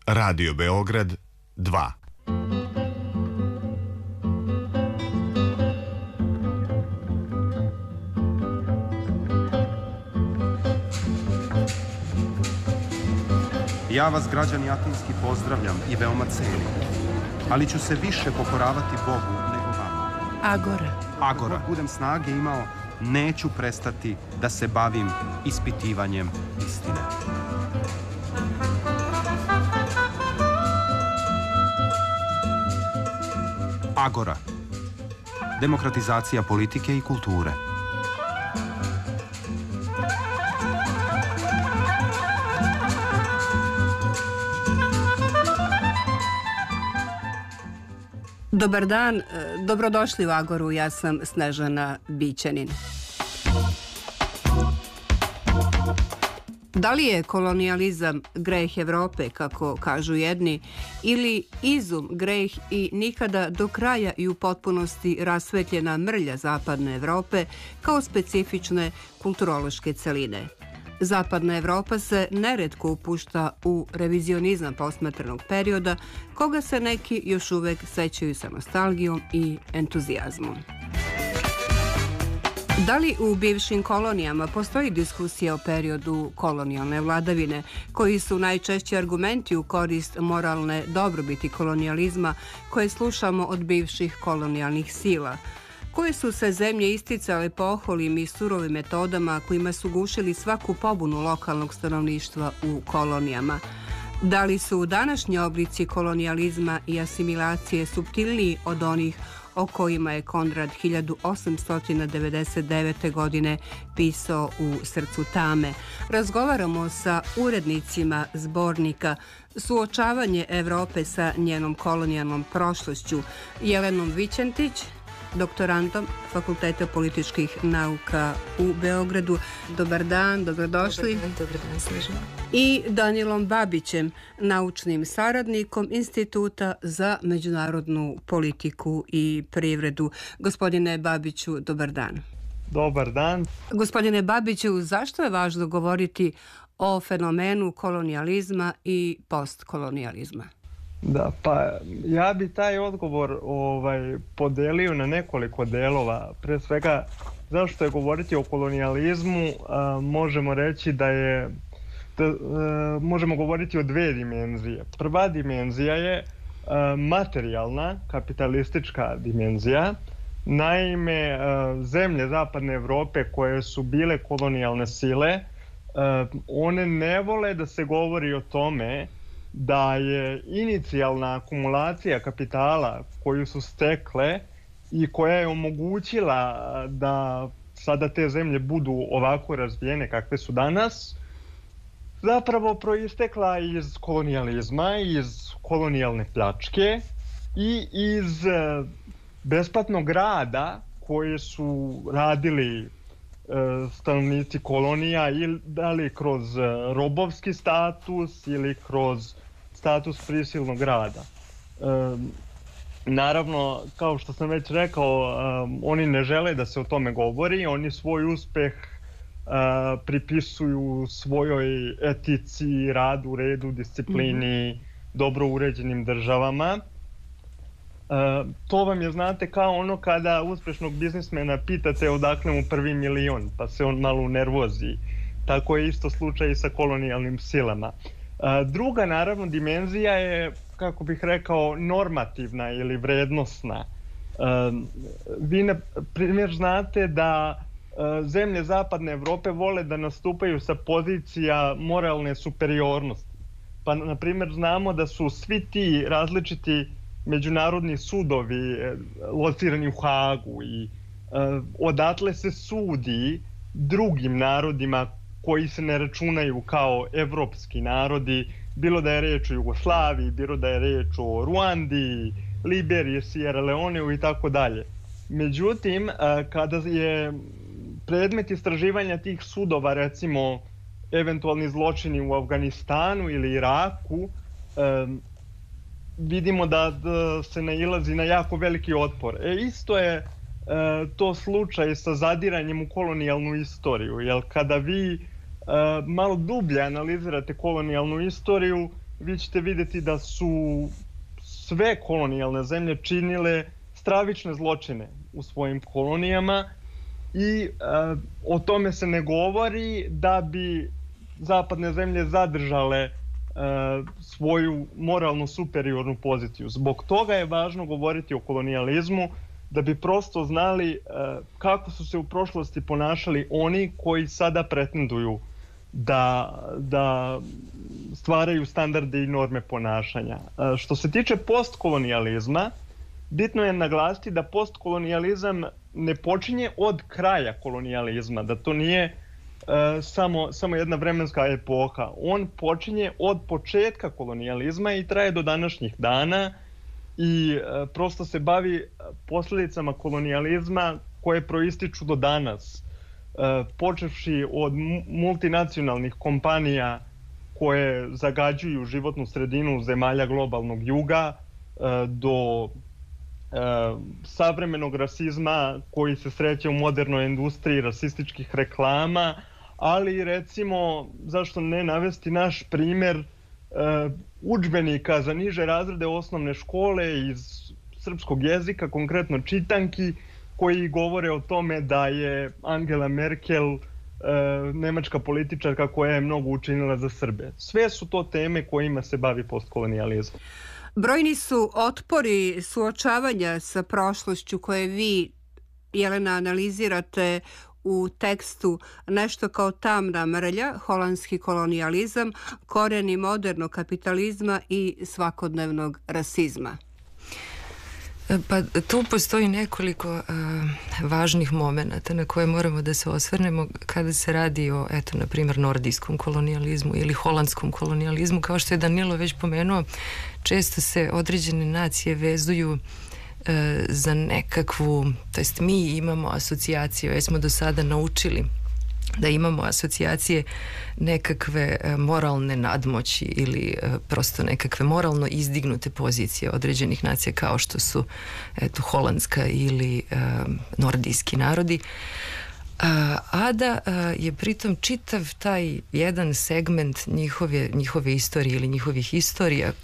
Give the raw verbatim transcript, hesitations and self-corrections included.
Radio Beograd dva. Ja vas, građani Atinski, pozdravljam i veoma cenim, ali ću se više pokoravati Bogu nego vama. Agora. Agora. Dok budem snage imao, neću prestati da se bavim ispitivanjem istine. Agora. Demokratizacija politike i kulture. Dobar dan, dobrodošli u Agoru, ja sam Snežana Bićanin. Da li je kolonijalizam greh Evrope, kako kažu jedni, ili izum greh i nikada do kraja i u potpunosti rasvetljena mrlja zapadne Evrope kao specifične kulturološke celine? Zapadna Evropa se neretko upušta u revizionizam posmatranog perioda, koga se neki još uvek sećaju sa nostalgijom i entuzijazmom. Da li u bivšim kolonijama postoji diskusija o periodu kolonijalne vladavine, koji su najčešći argumenti u korist moralne dobrobiti kolonijalizma koje slušamo od bivših kolonijalnih sila? Koje su se zemlje isticale poholim i surovim metodama kojima su gušili svaku pobunu lokalnog stanovništva u kolonijama? Da li su današnji oblici kolonijalizma i asimilacije suptilniji od onih o kojima je Konrad hiljadu osamsto devedeset devete. godine pisao u Srcu tame? Razgovaramo sa urednicima zbornika Suočavanje Evrope sa njenom kolonijalnom prošlošću, Jelenom Vićentić, doktorantom Fakulteta političkih nauka u Beogradu. Dobar dan, dobrodošli. Dobar dan, dobar dan, Snežana. I Danilom Babićem, naučnim saradnikom Instituta za međunarodnu politiku i privredu. Gospodine Babiću, dobar dan. Dobar dan. Gospodine Babiću, zašto je važno govoriti o fenomenu kolonijalizma i postkolonijalizma? Da, pa ja bi taj odgovor ovaj, podelio na nekoliko delova. Pre svega, zašto je govoriti o kolonijalizmu, a, možemo reći da je, da, a, možemo govoriti o dve dimenzije. Prva dimenzija je a, materijalna, kapitalistička dimenzija. Naime, a, zemlje Zapadne Evrope koje su bile kolonijalne sile, a, one ne vole da se govori o tome da je inicijalna akumulacija kapitala koju su stekle i koja je omogućila da sada te zemlje budu ovako razvijene kakve su danas, zapravo proistekla iz kolonijalizma, iz kolonijalne pljačke i iz besplatnog rada koje su radili stanovnici kolonija, ili da li kroz robovski status ili kroz status prisilnog rada. E, naravno, kao što sam već rekao, e, oni ne žele da se o tome govori, oni svoj uspeh e, pripisuju svojoj etici, radu, redu, disciplini, mm-hmm. dobro uređenim državama. E, to vam je, znate, kao ono kada uspešnog biznismena pitate odakle mu prvi milion, pa se on malo nervozi. Tako je isto slučaj i sa kolonijalnim silama. E, druga, naravno, dimenzija je, kako bih rekao, normativna ili vrednosna. E, vi, na primjer, znate da e, zemlje Zapadne Evrope vole da nastupaju sa pozicija moralne superiornosti. Pa, na primjer, znamo da su svi ti različiti međunarodni sudovi locirani u Hagu i e, odatle se sudi drugim narodima koji se ne računaju kao evropski narodi, bilo da je reč o Jugoslaviji, bilo da je reč o Ruandi, Liberiji, Sierra Leoneu i tako dalje. Međutim, e, kada je predmet istraživanja tih sudova, recimo eventualni zločini u Afganistanu ili Iraku, e, vidimo da, da se nailazi na jako veliki otpor. E, isto je e, to slučaj sa zadiranjem u kolonijalnu istoriju, jer kada vi e, malo dublje analizirate kolonijalnu istoriju, vi ćete vidjeti da su sve kolonijalne zemlje činile stravične zločine u svojim kolonijama i uh, o tome se ne govori da bi zapadne zemlje zadržale uh, svoju moralno superiornu poziciju. Zbog toga je važno govoriti o kolonijalizmu, da bi prosto znali uh, kako su se u prošlosti ponašali oni koji sada pretenduju da, da stvaraju standarde i norme ponašanja. Uh, što se tiče postkolonijalizma, bitno je naglasiti da postkolonijalizam ne počinje od kraja kolonijalizma, da to nije uh, samo, samo jedna vremenska epoha. On počinje od početka kolonijalizma i traje do današnjih dana i uh, prosto se bavi posljedicama kolonijalizma koje proističu do danas. Uh, počevši od multinacionalnih kompanija koje zagađuju životnu sredinu zemalja globalnog juga uh, do Uh, savremenog rasizma koji se sreće u modernoj industriji rasističkih reklama, ali recimo, zašto ne navesti naš primjer uh, udžbenika za niže razrede osnovne škole iz srpskog jezika, konkretno čitanki, koji govore o tome da je Angela Merkel uh, nemačka političarka koja je mnogo učinila za Srbe. Sve su to teme kojima se bavi postkolonijalizam. Brojni su otpori suočavanja sa prošlošću koje vi, Jelena, analizirate u tekstu Nešto kao tamna mrlja, holandski kolonijalizam, korijeni modernog kapitalizma i svakodnevnog rasizma. Pa tu postoji nekoliko uh, važnih momenata na koje moramo da se osvrnemo kada se radi o, eto, na primjer, nordijskom kolonijalizmu ili holandskom kolonijalizmu. Kao što je Danilo već pomenuo, često se određene nacije vezuju uh, za nekakvu, to jest mi imamo asocijaciju, jer smo do sada naučili da imamo asocijacije nekakve moralne nadmoći ili prosto nekakve moralno izdignute pozicije određenih nacija kao što su eto, holandska ili e, nordijski narodi. A, a da je pritom čitav taj jedan segment njihove, njihove istorije ili njihovih istorija